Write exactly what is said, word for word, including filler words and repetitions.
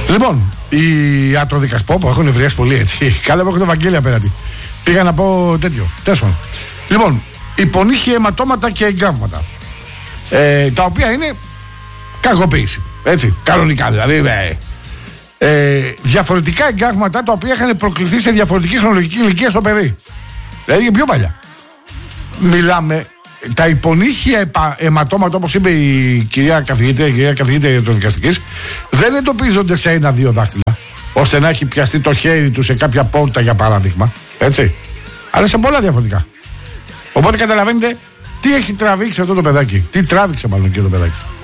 Λοιπόν, οι ιατροδικαστές που έχουν ευριάσει πολύ έτσι. Καλά που έχω το Βαγγέλη απέναντι. Πήγα να πω τέτοιο. Τέσσερα. Λοιπόν, υπονήχει αιματώματα και εγκάβματα. Ε, τα οποία είναι κακοποίηση. Έτσι, κανονικά δηλαδή. Ε, ε, διαφορετικά εγκάβματα τα οποία είχαν προκληθεί σε διαφορετική χρονολογική ηλικία στο παιδί. Δηλαδή και πιο παλιά. Μιλάμε. Τα υπονήχια αιματώματα, όπως είπε η κυρία καθηγήτρια, η κυρία καθηγήτρια ιατροδικαστικής, δεν εντοπίζονται σε ένα-δύο δάχτυλα, ώστε να έχει πιαστεί το χέρι του σε κάποια πόρτα, για παράδειγμα. Έτσι. Αλλά σε πολλά διαφορετικά. Οπότε καταλαβαίνετε τι έχει τραβήξει αυτό το παιδάκι. Τι τράβηξε, μάλλον και το παιδάκι.